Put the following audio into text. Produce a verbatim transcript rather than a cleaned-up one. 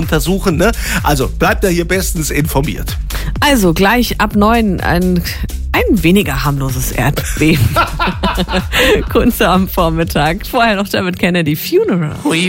untersuchen. Ne? Also bleibt da hier bestens informiert. Also gleich ab neun ein, ein weniger harmloses Erdbeben. Kunze am Vormittag. Vorher noch David Kennedy, Funeral.